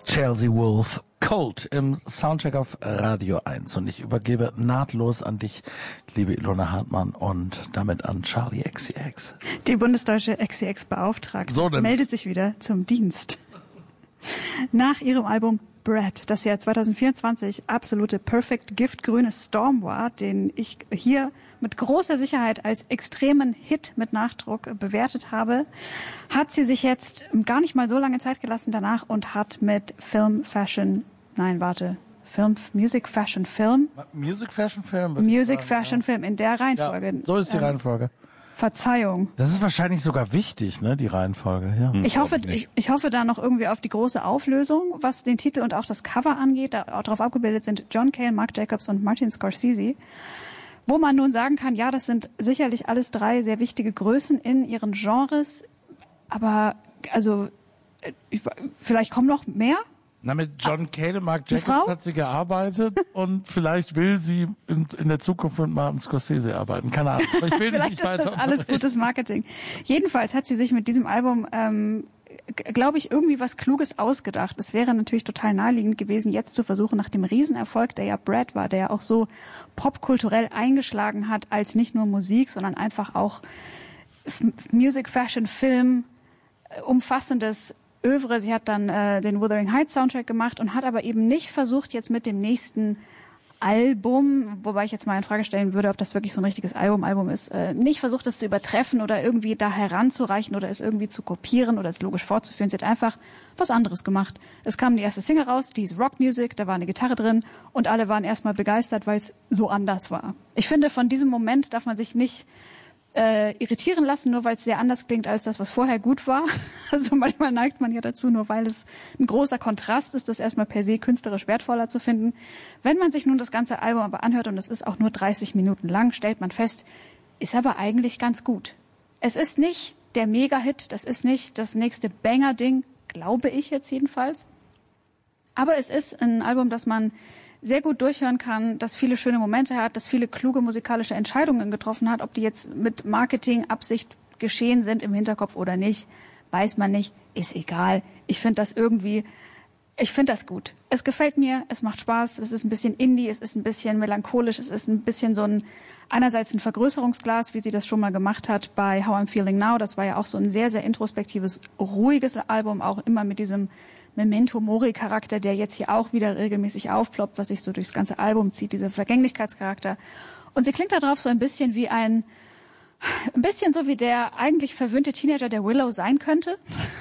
Chelsea Wolfe, Cold im Soundcheck auf Radio 1. Und ich übergebe nahtlos an dich, liebe Ilona Hartmann, und damit an Charli XCX. Die bundesdeutsche XCX-Beauftragte meldet sich wieder zum Dienst. Nach ihrem Album Bread, das ja 2024 absolute Perfect Giftgrüne Storm war, den ich hier mit großer Sicherheit als extremen Hit mit Nachdruck bewertet habe, hat sie sich jetzt gar nicht mal so lange Zeit gelassen danach und hat mit Music Fashion Film in der Reihenfolge. Ja, so ist die Reihenfolge. Verzeihung. Das ist wahrscheinlich sogar wichtig, ne, die Reihenfolge, ja. Ich hoffe da noch irgendwie auf die große Auflösung, was den Titel und auch das Cover angeht. Darauf abgebildet sind John Cale, Marc Jacobs und Martin Scorsese. Wo man nun sagen kann, ja, das sind sicherlich alles drei sehr wichtige Größen in ihren Genres. Aber, also, vielleicht kommen noch mehr? Na, mit John Cale, Marc Jacobs hat sie gearbeitet und vielleicht will sie in der Zukunft mit Martin Scorsese arbeiten. Keine Ahnung. Aber ich will vielleicht nicht weiter. Ist das alles gutes Marketing. Jedenfalls hat sie sich mit diesem Album, glaube ich, irgendwie was Kluges ausgedacht. Es wäre natürlich total naheliegend gewesen, jetzt zu versuchen, nach dem Riesenerfolg, der ja Bread war, der ja auch so popkulturell eingeschlagen hat, als nicht nur Musik, sondern einfach auch Music, Fashion, Film, umfassendes Övre. Sie hat dann den Wuthering Heights Soundtrack gemacht und hat aber eben nicht versucht, jetzt mit dem nächsten Album, wobei ich jetzt mal in Frage stellen würde, ob das wirklich so ein richtiges Album ist, nicht versucht, es zu übertreffen oder irgendwie da heranzureichen oder es irgendwie zu kopieren oder es logisch fortzuführen. Sie hat einfach was anderes gemacht. Es kam die erste Single raus, die ist Rock Music, da war eine Gitarre drin und alle waren erstmal begeistert, weil es so anders war. Ich finde, von diesem Moment darf man sich nicht irritieren lassen, nur weil es sehr anders klingt als das, was vorher gut war. Also manchmal neigt man ja dazu, nur weil es ein großer Kontrast ist, das erstmal per se künstlerisch wertvoller zu finden. Wenn man sich nun das ganze Album aber anhört, und es ist auch nur 30 Minuten lang, stellt man fest, ist aber eigentlich ganz gut. Es ist nicht der Mega-Hit, das ist nicht das nächste Banger-Ding, glaube ich jetzt jedenfalls. Aber es ist ein Album, das man sehr gut durchhören kann, das viele schöne Momente hat, das viele kluge musikalische Entscheidungen getroffen hat. Ob die jetzt mit Marketingabsicht geschehen sind im Hinterkopf oder nicht, weiß man nicht, ist egal. Ich finde das gut. Es gefällt mir, es macht Spaß, es ist ein bisschen Indie, es ist ein bisschen melancholisch, es ist ein bisschen einerseits ein Vergrößerungsglas, wie sie das schon mal gemacht hat bei How I'm Feeling Now. Das war ja auch so ein sehr, sehr introspektives, ruhiges Album, auch immer mit diesem Memento-Mori-Charakter, der jetzt hier auch wieder regelmäßig aufploppt, was sich so durchs ganze Album zieht, dieser Vergänglichkeitscharakter. Und sie klingt da drauf so ein bisschen wie ein bisschen so wie der eigentlich verwöhnte Teenager, der Willow sein könnte.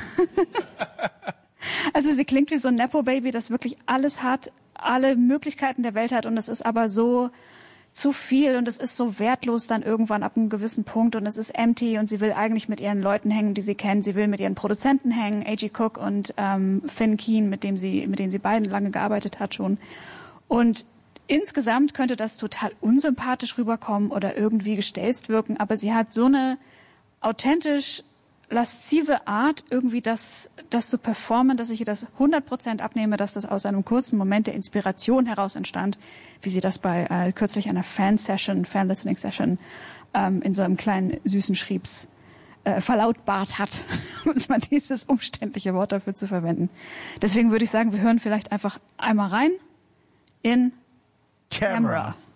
Also sie klingt wie so ein Nepo-Baby, das wirklich alles hat, alle Möglichkeiten der Welt hat und es ist aber so zu viel und es ist so wertlos dann irgendwann ab einem gewissen Punkt und es ist empty und sie will eigentlich mit ihren Leuten hängen, die sie kennt. Sie will mit ihren Produzenten hängen, A.G. Cook und Finn Keen, mit denen sie beiden lange gearbeitet hat schon. Und insgesamt könnte das total unsympathisch rüberkommen oder irgendwie gestelzt wirken, aber sie hat so eine authentisch laszive Art, irgendwie das zu performen, dass ich ihr das 100% abnehme, dass das aus einem kurzen Moment der Inspiration heraus entstand, wie sie das bei kürzlich einer Fan-Listening-Session in so einem kleinen süßen Schriebs verlautbart hat, um mal dieses umständliche Wort dafür zu verwenden. Deswegen würde ich sagen, wir hören vielleicht einfach einmal rein in Camera.